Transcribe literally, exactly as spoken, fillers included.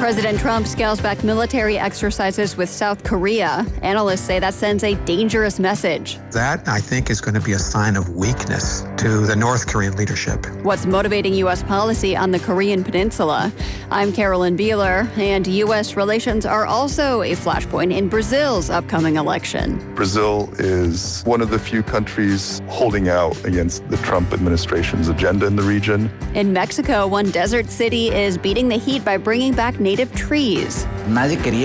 President Trump scales back military exercises with South Korea. Analysts say that sends a dangerous message. That, I think, is going to be a sign of weakness to the North Korean leadership. What's motivating U S policy on the Korean Peninsula? I'm Carolyn Beeler, and U S relations are also a flashpoint in Brazil's upcoming election. Brazil is one of the few countries holding out against the Trump administration's agenda in the region. In Mexico, one desert city is beating the heat by bringing back native trees. Nadie quería